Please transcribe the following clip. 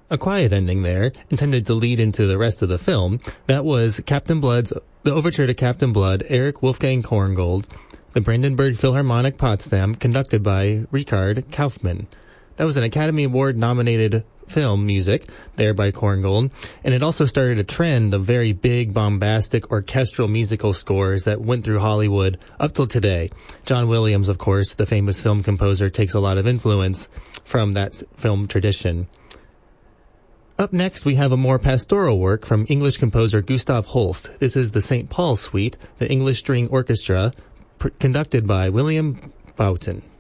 A quiet ending there, intended to lead into the rest of the film. That was the overture to Captain Blood, Eric Wolfgang Korngold, the Brandenburg Philharmonic Potsdam, conducted by Richard Kaufmann. That was an Academy Award-nominated film music there by Korngold, and it also started a trend of very big, bombastic, orchestral musical scores that went through Hollywood up till today. John Williams, of course, the famous film composer, takes a lot of influence from that film tradition. Up next, we have a more pastoral work from English composer Gustav Holst. This is the St. Paul Suite, the English String Orchestra, conducted by William Boughton.